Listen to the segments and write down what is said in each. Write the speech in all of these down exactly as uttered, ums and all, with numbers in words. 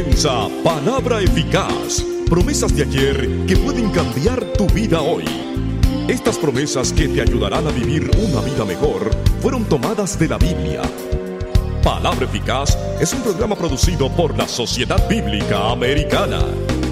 Comienza Palabra Eficaz, promesas de ayer que pueden cambiar tu vida hoy. Estas promesas que te ayudarán a vivir una vida mejor fueron tomadas de la Biblia. Palabra Eficaz es un programa producido por la Sociedad Bíblica Americana.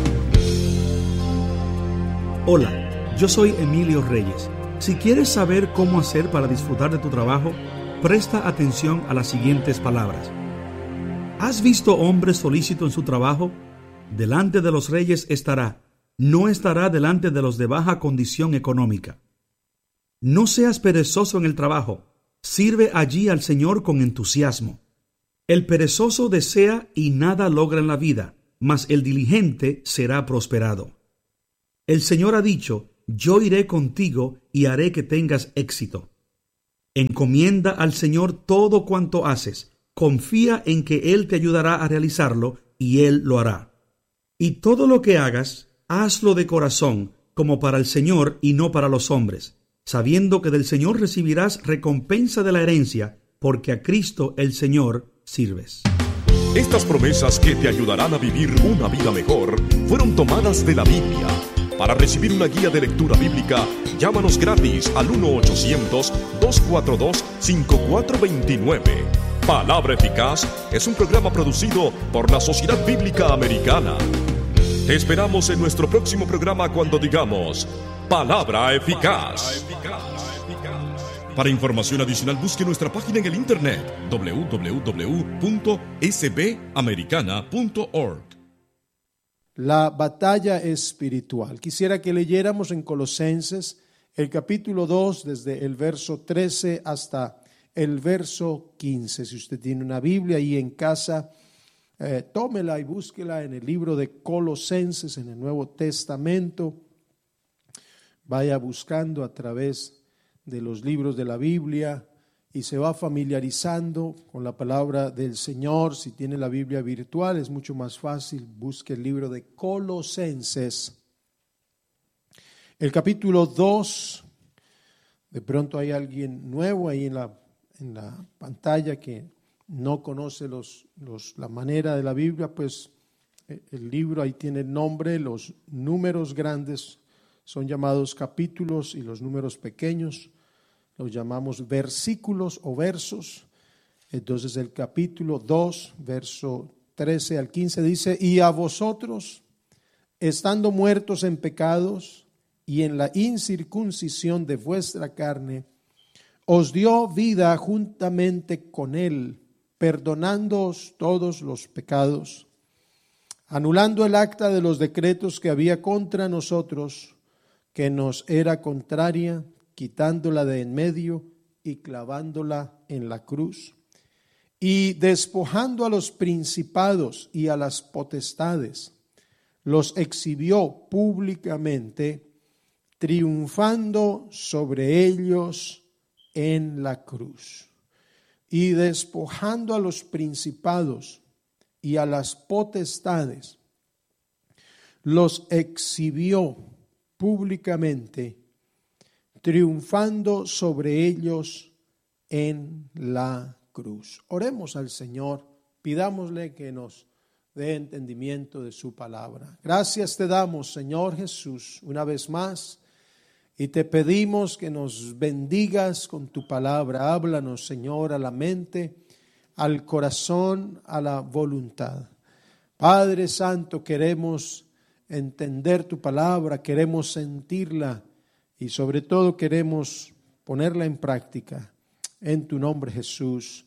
Hola, yo soy Emilio Reyes. Si quieres saber cómo hacer para disfrutar de tu trabajo, presta atención a las siguientes palabras. ¿Has visto hombre solícito en su trabajo? Delante de los reyes estará, no estará delante de los de baja condición económica. No seas perezoso en el trabajo, sirve allí al Señor con entusiasmo. El perezoso desea y nada logra en la vida, mas el diligente será prosperado. El Señor ha dicho, yo iré contigo y haré que tengas éxito. Encomienda al Señor todo cuanto haces. Confía en que Él te ayudará a realizarlo y Él lo hará. Y todo lo que hagas, hazlo de corazón, como para el Señor y no para los hombres, sabiendo que del Señor recibirás recompensa de la herencia, porque a Cristo el Señor sirves. Estas promesas que te ayudarán a vivir una vida mejor fueron tomadas de la Biblia. Para recibir una guía de lectura bíblica, llámanos gratis al uno ochocientos, dos cuatro dos, cinco cuatro dos nueve. Palabra Eficaz es un programa producido por la Sociedad Bíblica Americana. Te esperamos en nuestro próximo programa cuando digamos Palabra Eficaz. Para información adicional busque nuestra página en el internet doble u doble u doble u punto s b americana punto org. La batalla espiritual. Quisiera que leyéramos en Colosenses el capítulo dos desde el verso trece hasta el verso quince. Si usted tiene una Biblia ahí en casa, eh, tómela y búsquela en el libro de Colosenses, en el Nuevo Testamento. Vaya buscando a través de los libros de la Biblia y se va familiarizando con la palabra del Señor. Si tiene la Biblia virtual es mucho más fácil, busque el libro de Colosenses. El capítulo dos, de pronto hay alguien nuevo ahí en la en la pantalla que no conoce los, los, la manera de la Biblia, pues el libro ahí tiene el nombre, los números grandes son llamados capítulos y los números pequeños los llamamos versículos o versos. Entonces el capítulo dos, verso trece al quince dice, y a vosotros, estando muertos en pecados y en la incircuncisión de vuestra carne, os dio vida juntamente con Él, perdonándoos todos los pecados, anulando el acta de los decretos que había contra nosotros, que nos era contraria, quitándola de en medio y clavándola en la cruz, y despojando a los principados y a las potestades, los exhibió públicamente, triunfando sobre ellos en la cruz. Y despojando a los principados y a las potestades, los exhibió públicamente, triunfando sobre ellos en la cruz. Oremos al Señor, pidámosle que nos dé entendimiento de su palabra. Gracias te damos, Señor Jesús, una vez más. Y te pedimos que nos bendigas con tu palabra. Háblanos, Señor, a la mente, al corazón, a la voluntad. Padre Santo, queremos entender tu palabra, queremos sentirla y sobre todo queremos ponerla en práctica. En tu nombre, Jesús.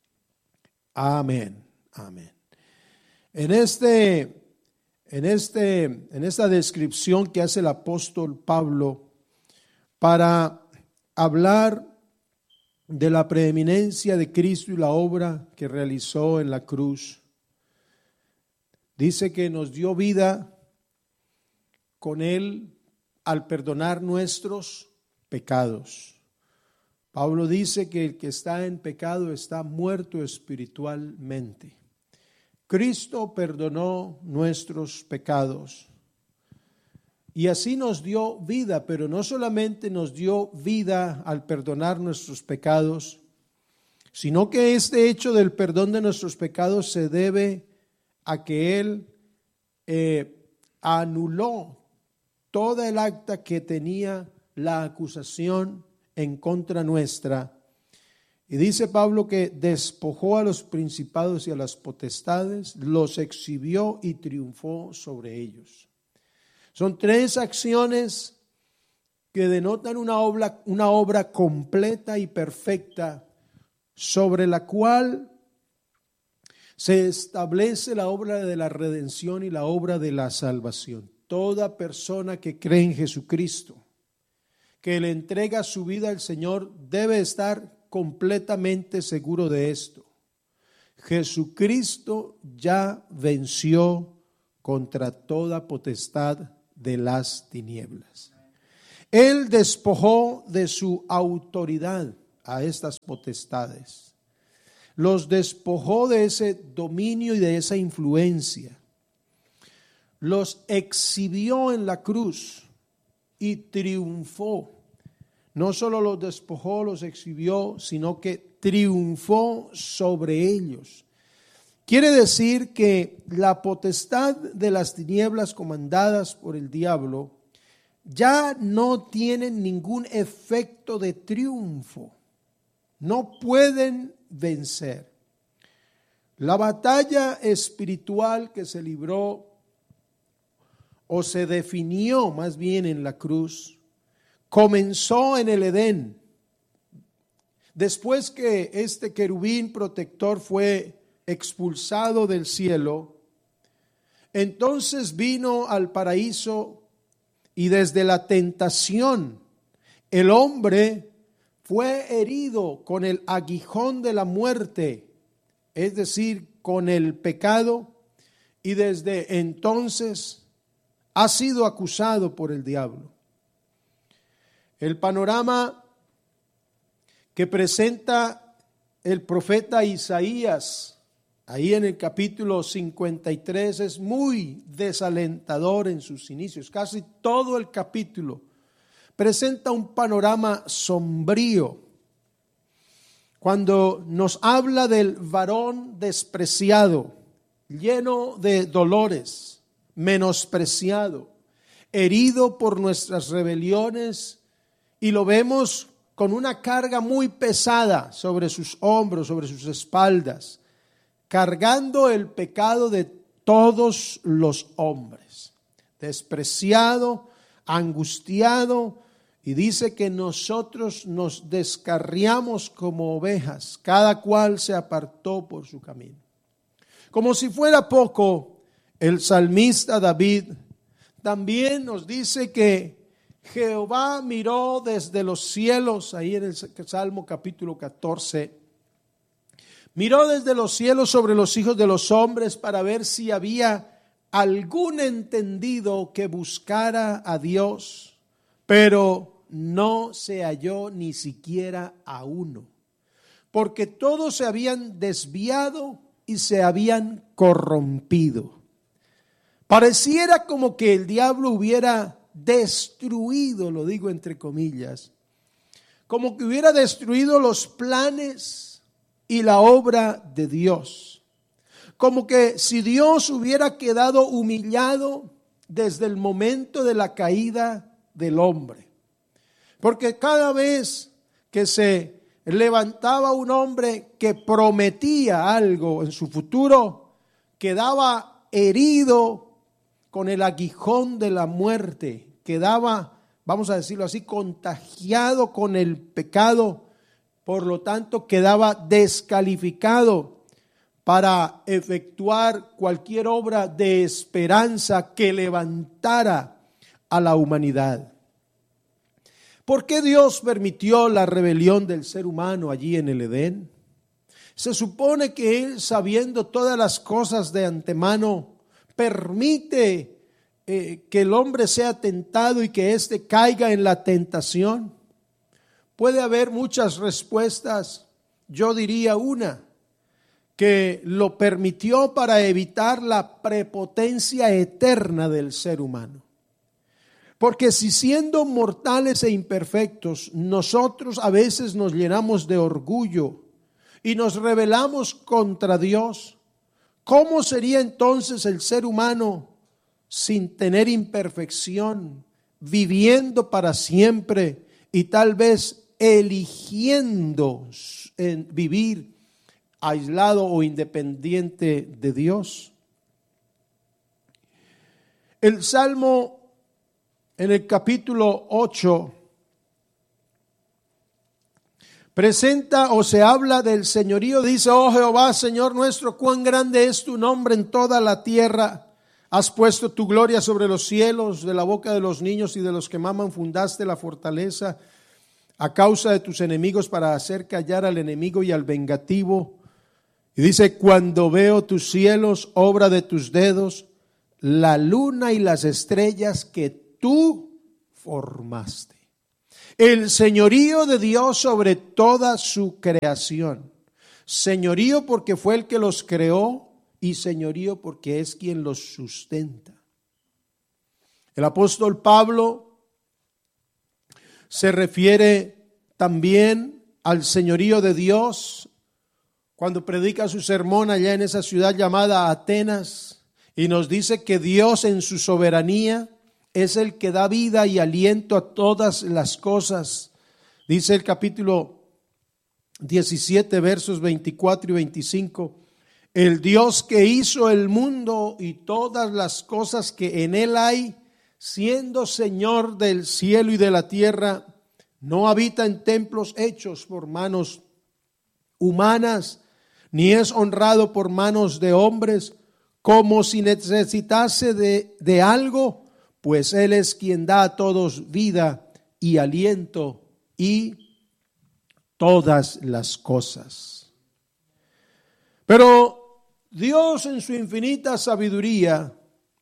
Amén. Amén. En este, en este, en esta descripción que hace el apóstol Pablo para hablar de la preeminencia de Cristo y la obra que realizó en la cruz, dice que nos dio vida con Él al perdonar nuestros pecados. Pablo dice que el que está en pecado está muerto espiritualmente. Cristo perdonó nuestros pecados y así nos dio vida, pero no solamente nos dio vida al perdonar nuestros pecados, sino que este hecho del perdón de nuestros pecados se debe a que Él eh, anuló toda el acta que tenía la acusación en contra nuestra. Y dice Pablo que despojó a los principados y a las potestades, los exhibió y triunfó sobre ellos. Son tres acciones que denotan una obra, una obra completa y perfecta sobre la cual se establece la obra de la redención y la obra de la salvación. Toda persona que cree en Jesucristo, que le entrega su vida al Señor, debe estar completamente seguro de esto. Jesucristo ya venció contra toda potestad de las tinieblas. Él despojó de su autoridad a estas potestades. Los despojó de ese dominio y de esa influencia. Los exhibió en la cruz y triunfó. No solo los despojó, los exhibió, sino que triunfó sobre ellos. Quiere decir que la potestad de las tinieblas comandadas por el diablo ya no tienen ningún efecto de triunfo. No pueden vencer. La batalla espiritual que se libró o se definió más bien en la cruz, comenzó en el Edén. Después que este querubín protector fue expulsado del cielo, entonces vino al paraíso y desde la tentación el hombre fue herido con el aguijón de la muerte, es decir, con el pecado, y desde entonces ha sido acusado por el diablo. El panorama que presenta el profeta Isaías ahí en el capítulo cincuenta y tres es muy desalentador en sus inicios. Casi todo el capítulo presenta un panorama sombrío. Cuando nos habla del varón despreciado, lleno de dolores, menospreciado, herido por nuestras rebeliones, y lo vemos con una carga muy pesada sobre sus hombros, sobre sus espaldas, cargando el pecado de todos los hombres, despreciado, angustiado, y dice que nosotros nos descarriamos como ovejas, cada cual se apartó por su camino. Como si fuera poco, el salmista David también nos dice que Jehová miró desde los cielos, ahí en el Salmo capítulo catorce, miró desde los cielos sobre los hijos de los hombres para ver si había algún entendido que buscara a Dios, pero no se halló ni siquiera a uno, porque todos se habían desviado y se habían corrompido. Pareciera como que el diablo hubiera destruido, lo digo entre comillas, como que hubiera destruido los planes y la obra de Dios. Como que si Dios hubiera quedado humillado desde el momento de la caída del hombre. Porque cada vez que se levantaba un hombre que prometía algo en su futuro, quedaba herido con el aguijón de la muerte, quedaba, vamos a decirlo así, contagiado con el pecado, por lo tanto quedaba descalificado para efectuar cualquier obra de esperanza que levantara a la humanidad. ¿Por qué Dios permitió la rebelión del ser humano allí en el Edén? Se supone que Él, sabiendo todas las cosas de antemano, permite eh, que el hombre sea tentado y que éste caiga en la tentación. Puede haber muchas respuestas. Yo diría una, que lo permitió para evitar la prepotencia eterna del ser humano. Porque si siendo mortales e imperfectos, nosotros a veces nos llenamos de orgullo y nos rebelamos contra Dios, ¿Cómo sería entonces el ser humano sin tener imperfección, viviendo para siempre y tal vez eligiendo en vivir aislado o independiente de Dios? El Salmo en el capítulo ocho presenta o se habla del señorío. Dice: oh Jehová, Señor nuestro, cuán grande es tu nombre en toda la tierra. Has puesto tu gloria sobre los cielos, de la boca de los niños y de los que maman fundaste la fortaleza a causa de tus enemigos, para hacer callar al enemigo y al vengativo. Y dice: cuando veo tus cielos, obra de tus dedos, la luna y las estrellas que tú formaste. El señorío de Dios sobre toda su creación. Señorío porque fue el que los creó, y señorío porque es quien los sustenta. El apóstol Pablo se refiere también al señorío de Dios cuando predica su sermón allá en esa ciudad llamada Atenas, y nos dice que Dios en su soberanía es el que da vida y aliento a todas las cosas. Dice el capítulo diecisiete, versos veinticuatro y veinticinco: el Dios que hizo el mundo y todas las cosas que en él hay, siendo Señor del cielo y de la tierra, no habita en templos hechos por manos humanas, ni es honrado por manos de hombres, como si necesitase de, de algo, pues Él es quien da a todos vida y aliento y todas las cosas. Pero Dios en su infinita sabiduría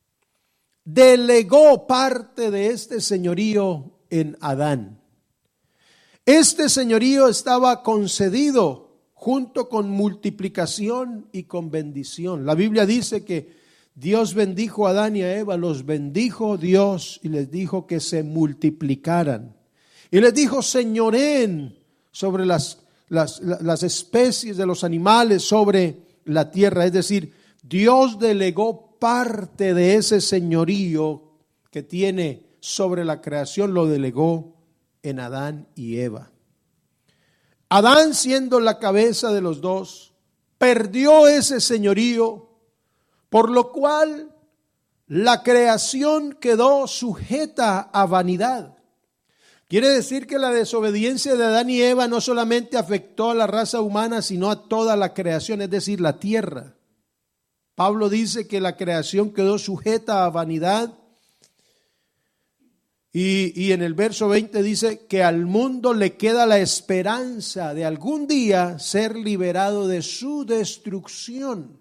delegó parte de este señorío en Adán. Este señorío estaba concedido junto con multiplicación y con bendición. La Biblia dice que Dios bendijo a Adán y a Eva, los bendijo Dios y les dijo que se multiplicaran. Y les dijo: señoreen sobre las, las, las especies de los animales, sobre la tierra. Es decir, Dios delegó parte de ese señorío que tiene sobre la creación, lo delegó en Adán y Eva. Adán, siendo la cabeza de los dos, perdió ese señorío, por lo cual la creación quedó sujeta a vanidad. Quiere decir que la desobediencia de Adán y Eva no solamente afectó a la raza humana, sino a toda la creación, es decir, la tierra. Pablo dice que la creación quedó sujeta a vanidad. Y, y en el verso veinte dice que al mundo le queda la esperanza de algún día ser liberado de su destrucción.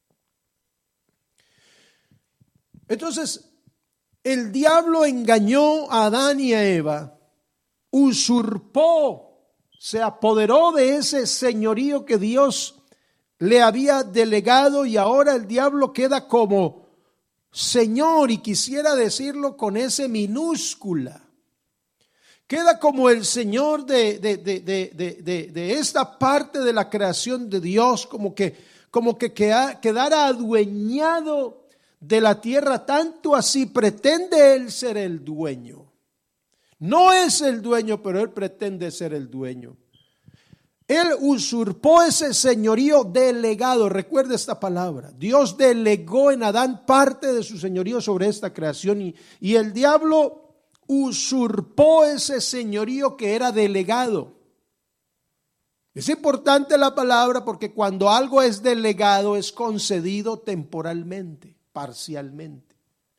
Entonces, el diablo engañó a Adán y a Eva, usurpó, se apoderó de ese señorío que Dios le había delegado, y ahora el diablo queda como Señor, y quisiera decirlo con ese minúscula. Queda como el Señor de, de, de, de, de, de, de esta parte de la creación de Dios, como que, como que quedara adueñado de la tierra, tanto así pretende él ser el dueño. No es el dueño, pero él pretende ser el dueño. Él usurpó ese señorío delegado. Recuerda esta palabra. Dios delegó en Adán parte de su señorío sobre esta creación, y, y el diablo usurpó ese señorío que era delegado. Es importante la palabra porque cuando algo es delegado es concedido temporalmente, parcialmente.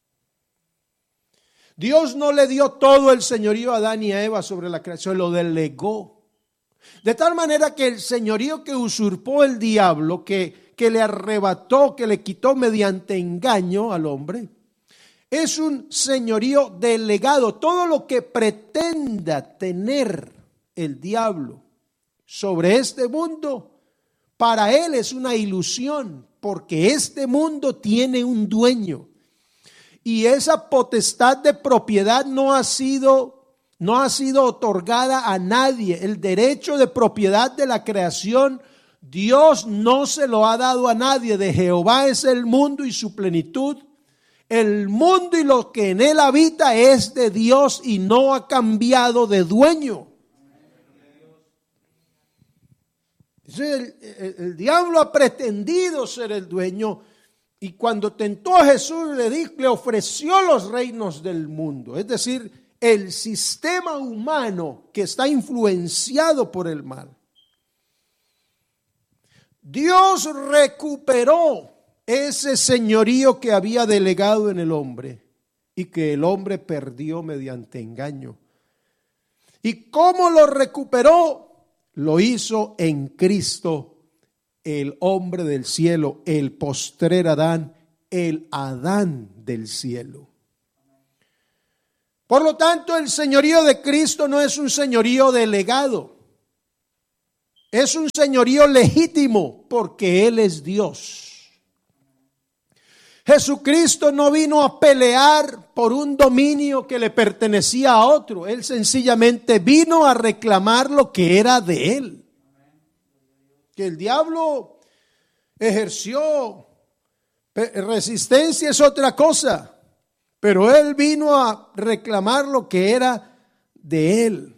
Dios no le dio todo el señorío a Adán y a Eva sobre la creación, lo delegó. De tal manera que el señorío que usurpó el diablo, que, que le arrebató, que le quitó mediante engaño al hombre, es un señorío delegado. Todo lo que pretenda tener el diablo sobre este mundo, para él es una ilusión, porque este mundo tiene un dueño. Y esa potestad de propiedad no ha sido No ha sido otorgada a nadie. El derecho de propiedad de la creación Dios no se lo ha dado a nadie. De Jehová es el mundo y su plenitud. El mundo y lo que en él habita es de Dios y no ha cambiado de dueño. El, el, el diablo ha pretendido ser el dueño, y cuando tentó a Jesús le dijo, le ofreció los reinos del mundo, es decir, el sistema humano que está influenciado por el mal. Dios recuperó ese señorío que había delegado en el hombre y que el hombre perdió mediante engaño. ¿Y cómo lo recuperó? Lo hizo en Cristo, el hombre del cielo, el postrer Adán, el Adán del cielo. Por lo tanto, el señorío de Cristo no es un señorío delegado, es un señorío legítimo porque Él es Dios. Jesucristo no vino a pelear por un dominio que le pertenecía a otro. Él sencillamente vino a reclamar lo que era de Él. Que el diablo ejerció resistencia es otra cosa, pero Él vino a reclamar lo que era de Él.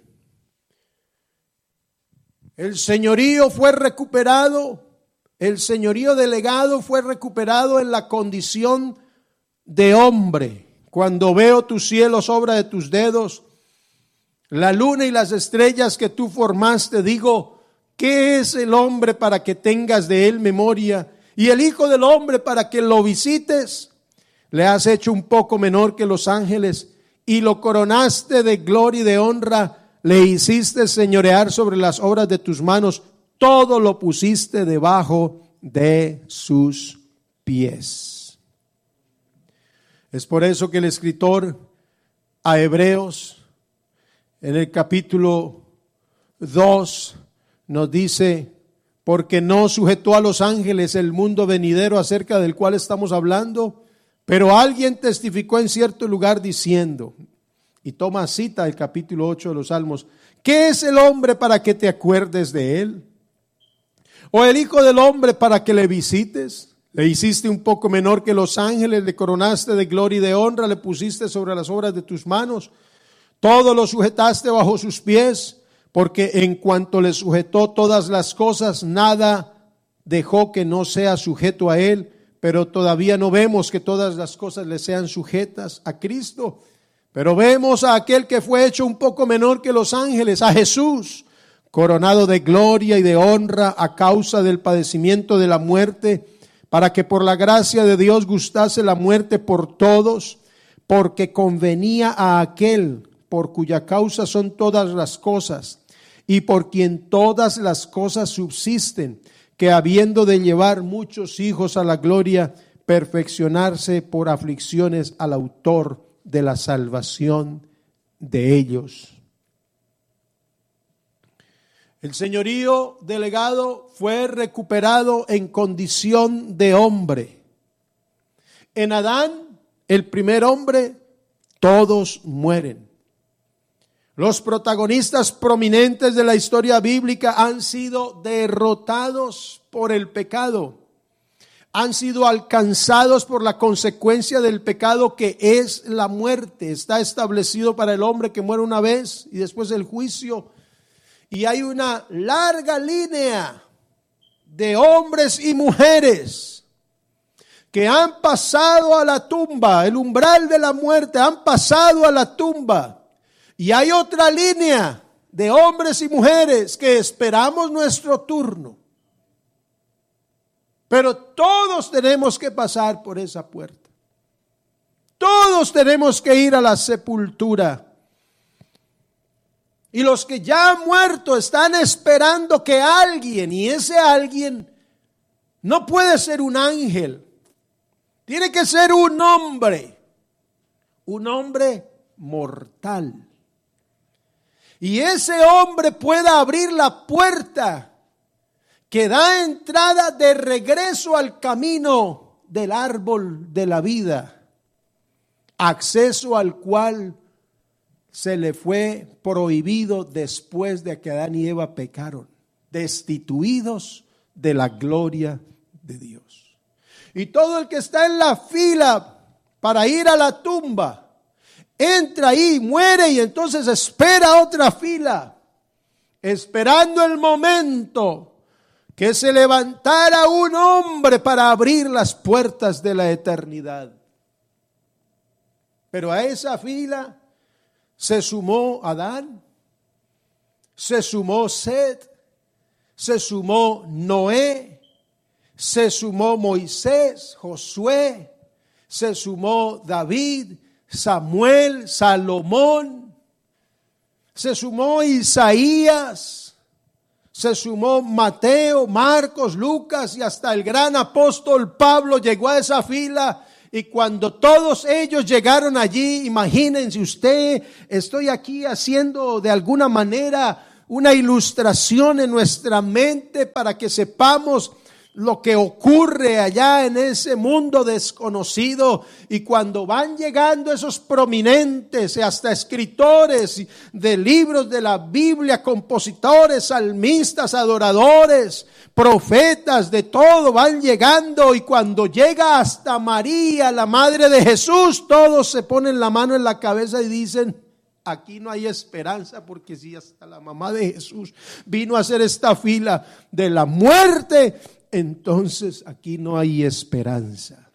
El señorío fue recuperado. El señorío delegado fue recuperado en la condición de hombre. Cuando veo tus cielos, obra de tus dedos, la luna y las estrellas que tú formaste, digo, ¿qué es el hombre para que tengas de él memoria? Y el hijo del hombre para que lo visites. Le has hecho un poco menor que los ángeles y lo coronaste de gloria y de honra. Le hiciste señorear sobre las obras de tus manos. Todo lo pusiste debajo de sus pies. Es por eso que el escritor a Hebreos, en el capítulo dos, nos dice, porque no sujetó a los ángeles el mundo venidero acerca del cual estamos hablando, pero alguien testificó en cierto lugar diciendo, y toma cita el capítulo ocho de los Salmos, ¿qué es el hombre para que te acuerdes de él? ¿O el hijo del hombre para que le visites? Le hiciste un poco menor que los ángeles, le coronaste de gloria y de honra, le pusiste sobre las obras de tus manos. Todo lo sujetaste bajo sus pies, porque en cuanto le sujetó todas las cosas, nada dejó que no sea sujeto a él. Pero todavía no vemos que todas las cosas le sean sujetas a Cristo. Pero vemos a aquel que fue hecho un poco menor que los ángeles, a Jesús, coronado de gloria y de honra a causa del padecimiento de la muerte, para que por la gracia de Dios gustase la muerte por todos, porque convenía a aquel por cuya causa son todas las cosas, y por quien todas las cosas subsisten, que habiendo de llevar muchos hijos a la gloria, perfeccionarse por aflicciones al autor de la salvación de ellos. El señorío delegado fue recuperado en condición de hombre. En Adán, el primer hombre, todos mueren. Los protagonistas prominentes de la historia bíblica han sido derrotados por el pecado. Han sido alcanzados por la consecuencia del pecado, que es la muerte. Está establecido para el hombre que muere una vez y después el juicio. Y hay una larga línea de hombres y mujeres que han pasado a la tumba, el umbral de la muerte, han pasado a la tumba. Y hay otra línea de hombres y mujeres que esperamos nuestro turno. Pero todos tenemos que pasar por esa puerta. Todos tenemos que ir a la sepultura. Y los que ya han muerto están esperando que alguien, y ese alguien no puede ser un ángel, tiene que ser un hombre, un hombre mortal. Y ese hombre pueda abrir la puerta que da entrada de regreso al camino del árbol de la vida, acceso al cual se le fue prohibido después de que Adán y Eva pecaron, destituidos de la gloria de Dios. Y todo el que está en la fila para ir a la tumba, entra ahí, muere y entonces espera otra fila, esperando el momento que se levantara un hombre para abrir las puertas de la eternidad. Pero a esa fila se sumó Adán, se sumó Set, se sumó Noé, se sumó Moisés, Josué, se sumó David, Samuel, Salomón, se sumó Isaías, se sumó Mateo, Marcos, Lucas y hasta el gran apóstol Pablo llegó a esa fila. Y cuando todos ellos llegaron allí, imagínense usted, estoy aquí haciendo de alguna manera una ilustración en nuestra mente para que sepamos lo que ocurre allá en ese mundo desconocido. Y cuando van llegando esos prominentes, hasta escritores de libros de la Biblia, compositores, salmistas, adoradores, profetas, de todo, van llegando. Y cuando llega hasta María, la madre de Jesús, todos se ponen la mano en la cabeza y dicen: aquí no hay esperanza, porque si hasta la mamá de Jesús vino a hacer esta fila de la muerte, entonces aquí no hay esperanza.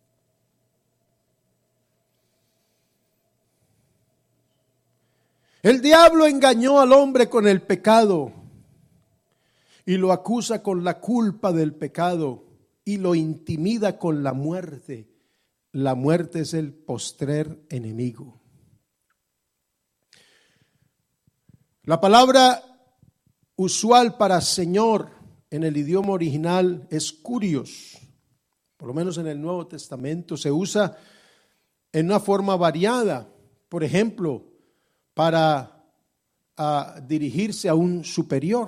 El diablo engañó al hombre con el pecado y lo acusa con la culpa del pecado y lo intimida con la muerte. La muerte es el postrer enemigo. La palabra usual para Señor en el idioma original es kurios. Por lo menos en el Nuevo Testamento se usa en una forma variada. Por ejemplo, para a, dirigirse a un superior,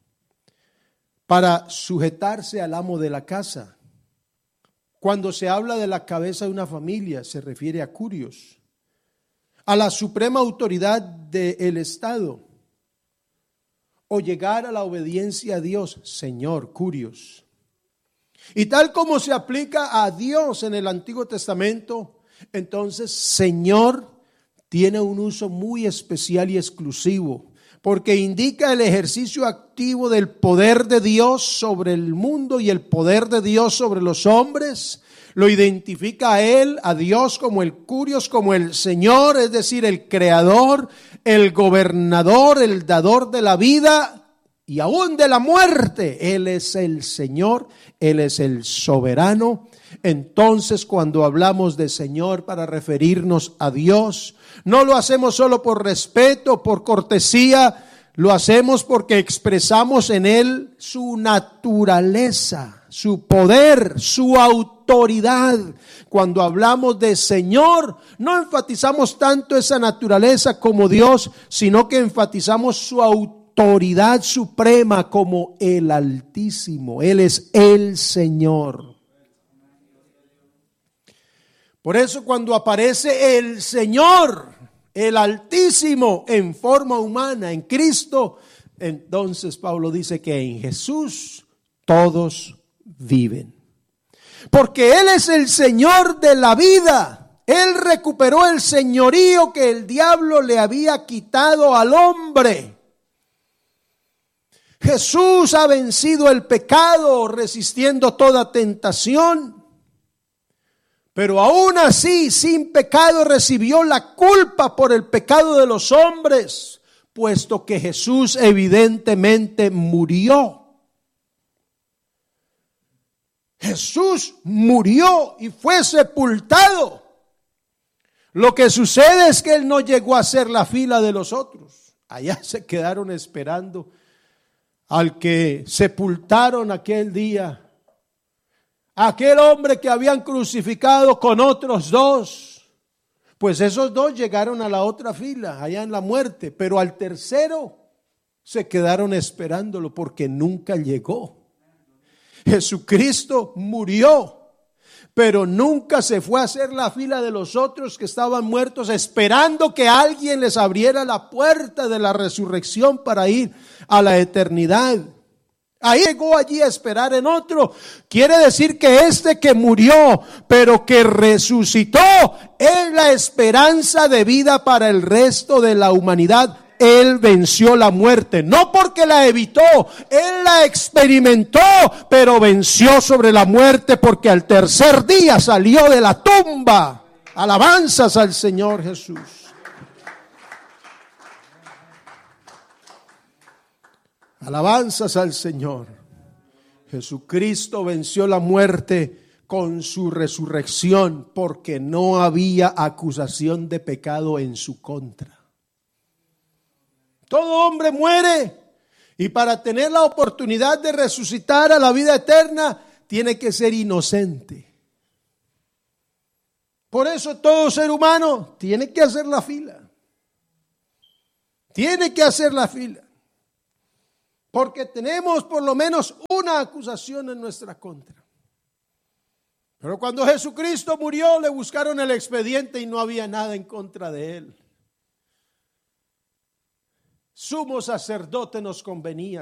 para sujetarse al amo de la casa. Cuando se habla de la cabeza de una familia, se refiere a kurios. A la suprema autoridad del Estado, o llegar a la obediencia a Dios, Señor, kurios. Y tal como se aplica a Dios en el Antiguo Testamento, entonces Señor tiene un uso muy especial y exclusivo, porque indica el ejercicio activo del poder de Dios sobre el mundo y el poder de Dios sobre los hombres. Lo identifica a él, a Dios, como el kurios, como el Señor, es decir, el creador, el gobernador, el dador de la vida y aún de la muerte. Él es el Señor, Él es el soberano. Entonces, cuando hablamos de Señor para referirnos a Dios, no lo hacemos solo por respeto, por cortesía, lo hacemos porque expresamos en Él su naturaleza, su poder, su autoridad. Cuando hablamos de Señor, no enfatizamos tanto esa naturaleza como Dios, sino que enfatizamos su autoridad suprema como el Altísimo. Él es el Señor. Por eso cuando aparece el Señor, el Altísimo en forma humana, en Cristo, entonces Pablo dice que en Jesús todos viven. Porque Él es el Señor de la vida. Él recuperó el señorío que el diablo le había quitado al hombre. Jesús ha vencido el pecado resistiendo toda tentación. Pero aún así, sin pecado, recibió la culpa por el pecado de los hombres, puesto que Jesús evidentemente murió. Jesús murió y fue sepultado. Lo que sucede es que Él no llegó a ser la fila de los otros. Allá se quedaron esperando al que sepultaron aquel día. Aquel hombre que habían crucificado con otros dos, pues esos dos llegaron a la otra fila, allá en la muerte, pero al tercero se quedaron esperándolo porque nunca llegó. Jesucristo murió, pero nunca se fue a hacer la fila de los otros que estaban muertos, esperando que alguien les abriera la puerta de la resurrección para ir a la eternidad. Ahí llegó allí a esperar en otro. Quiere decir que este que murió, pero que resucitó, es la esperanza de vida para el resto de la humanidad. Él venció la muerte, no porque la evitó, Él la experimentó, pero venció sobre la muerte porque al tercer día salió de la tumba. Alabanzas al Señor Jesús. Alabanzas al Señor. Jesucristo venció la muerte con su resurrección porque no había acusación de pecado en su contra. Todo hombre muere y para tener la oportunidad de resucitar a la vida eterna tiene que ser inocente. Por eso todo ser humano tiene que hacer la fila. Tiene que hacer la fila. Porque tenemos por lo menos una acusación en nuestra contra. Pero cuando Jesucristo murió, le buscaron el expediente y no había nada en contra de Él. Sumo sacerdote nos convenía.